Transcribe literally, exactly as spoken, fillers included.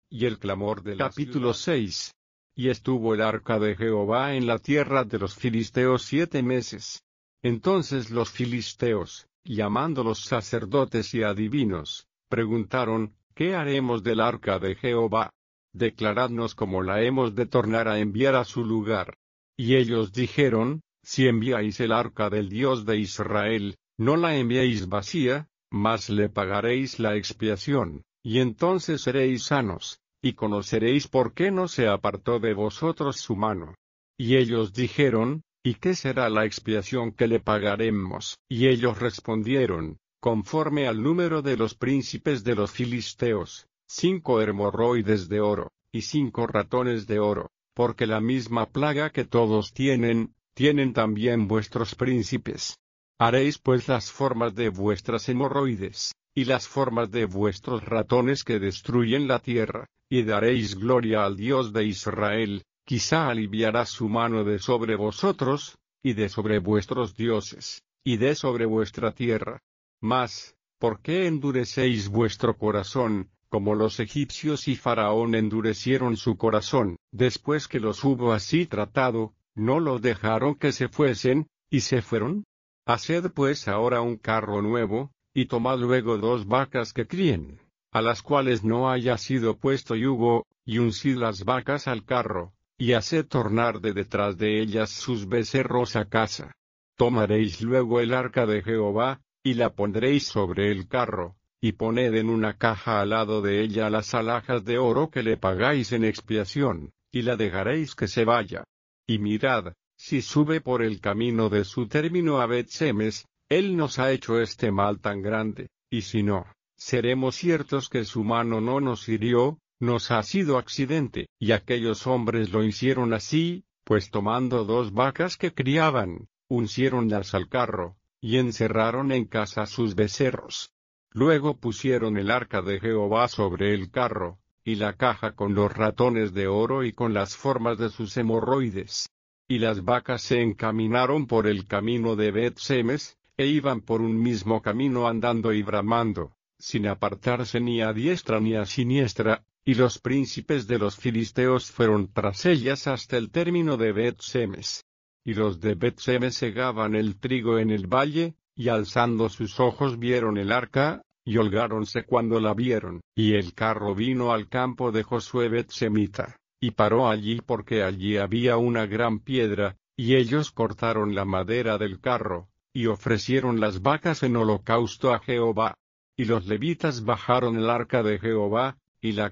y el clamor de la Capítulo seis. Y estuvo el arca de Jehová en la tierra de los filisteos siete meses. Entonces los filisteos, llamando los sacerdotes y adivinos, preguntaron, ¿qué haremos del arca de Jehová? Declaradnos cómo la hemos de tornar a enviar a su lugar. Y ellos dijeron, si enviáis el arca del Dios de Israel, no la enviéis vacía, mas le pagaréis la expiación, y entonces seréis sanos, y conoceréis por qué no se apartó de vosotros su mano. Y ellos dijeron, ¿y qué será la expiación que le pagaremos? Y ellos respondieron, conforme al número de los príncipes de los filisteos, cinco hemorroides de oro, y cinco ratones de oro, porque la misma plaga que todos tienen, tienen también vuestros príncipes. Haréis pues las formas de vuestras hemorroides, y las formas de vuestros ratones que destruyen la tierra, y daréis gloria al Dios de Israel, quizá aliviará su mano de sobre vosotros, y de sobre vuestros dioses, y de sobre vuestra tierra. Mas, ¿por qué endurecéis vuestro corazón, como los egipcios y Faraón endurecieron su corazón? Después que los hubo así tratado, ¿no los dejaron que se fuesen, y se fueron? Haced pues ahora un carro nuevo, y tomad luego dos vacas que críen, a las cuales no haya sido puesto yugo, y uncid las vacas al carro, y haced tornar de detrás de ellas sus becerros a casa. Tomaréis luego el arca de Jehová, y la pondréis sobre el carro, y poned en una caja al lado de ella las alhajas de oro que le pagáis en expiación, y la dejaréis que se vaya. Y mirad, si sube por el camino de su término a Bet-Semes, él nos ha hecho este mal tan grande, y si no, seremos ciertos que su mano no nos hirió, nos ha sido accidente. Y aquellos hombres lo hicieron así, pues tomando dos vacas que criaban, unciéronlas al carro, y encerraron en casa sus becerros. Luego pusieron el arca de Jehová sobre el carro, y la caja con los ratones de oro y con las formas de sus hemorroides. Y las vacas se encaminaron por el camino de Bet-Semes, e iban por un mismo camino andando y bramando, sin apartarse ni a diestra ni a siniestra, y los príncipes de los filisteos fueron tras ellas hasta el término de Bet-Semes. Y los de Bet-Semes segaban el trigo en el valle, y alzando sus ojos vieron el arca, y holgáronse cuando la vieron. Y el carro vino al campo de Josué Bet-Semita, y paró allí porque allí había una gran piedra, y ellos cortaron la madera del carro, y ofrecieron las vacas en holocausto a Jehová. Y los levitas bajaron el arca de Jehová, y la